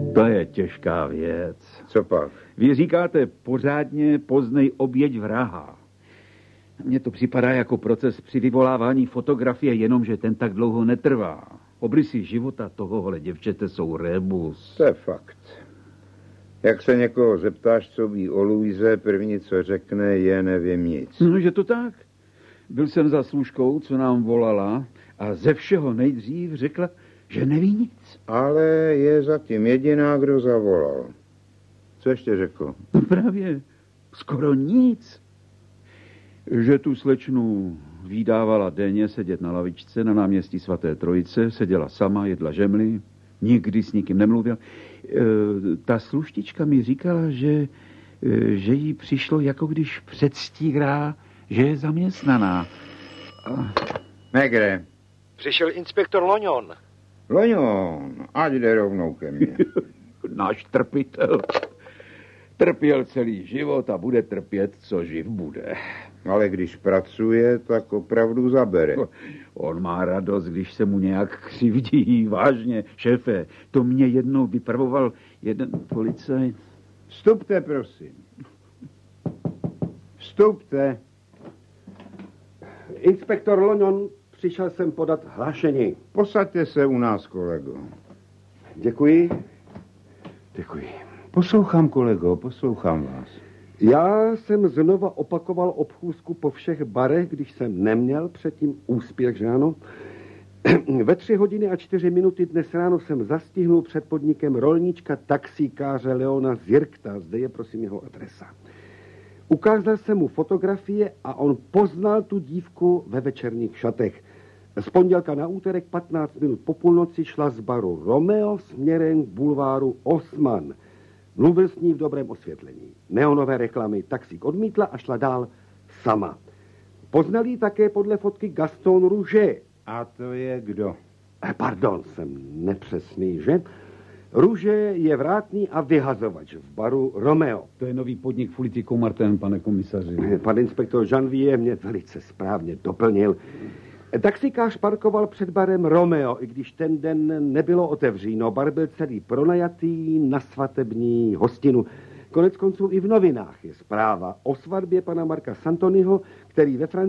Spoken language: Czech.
To je těžká věc. Co pak? Vy říkáte pořádně poznej oběť vraha. Mně to připadá jako proces při vyvolávání fotografie, jenomže ten tak dlouho netrvá. Obrysy života tohohle děvčete jsou rebus. To je fakt. Jak se někoho zeptáš, co ví o Luize, první, co řekne, je nevím nic. No, že to tak. Byl jsem za služkou, co nám volala a ze všeho nejdřív řekla, že neví nic. Ale je zatím jediná, kdo zavolal. Co ještě řekl? No právě, skoro nic. Že tu slečnu vídávala denně sedět na lavičce na náměstí svaté Trojice, seděla sama, jedla žemly, nikdy s nikým nemluvila. Ta sluštička mi říkala, že jí přišlo, jako když předstírá, že je zaměstnaná. Megre. Přišel inspektor Loňon. Loňon, ať jde rovnou ke mně. Náš trpitel. Trpěl celý život a bude trpět, co živ bude. Ale když pracuje, tak opravdu zabere. On má radost, když se mu nějak křivdí. Vážně, šéfe, to mě jednou vypravoval jeden policajt. Vstupte, prosím. Vstupte. Inspektor Loňon, přišel jsem podat hlášení. Posaďte se u nás, kolego. Děkuji. Děkuji. Poslouchám, kolego, poslouchám vás. Já jsem znova opakoval obchůzku po všech barech, když jsem neměl předtím úspěch, že ano? Ve 3:04 dnes ráno jsem zastihnul před podnikem rolníčka taxíkáře Leona Zirkta. Zde je, prosím, jeho adresa. Ukázal jsem mu fotografie a on poznal tu dívku ve večerních šatech. Z pondělka na úterek 15 minut po půlnoci šla z baru Romeo směrem k bulváru Osman. Mluvil s ní v dobrém osvětlení. Neonové reklamy taxík odmítla a šla dál sama. Poznal ji také podle fotky Gaston Rouget. A to je kdo? Pardon, jsem nepřesný, že? Rouget je vrátný a vyhazovač v baru Romeo. To je nový podnik v ulici Martin, pane komisaři. Pan inspektor Janvier mě velice správně doplnil. Taxikář parkoval před barem Romeo, i když ten den nebylo otevříno. Bar byl celý pronajatý na svatební hostinu. Konec konců i v novinách je zpráva o svatbě pana Marka Santonyho, který ve Francii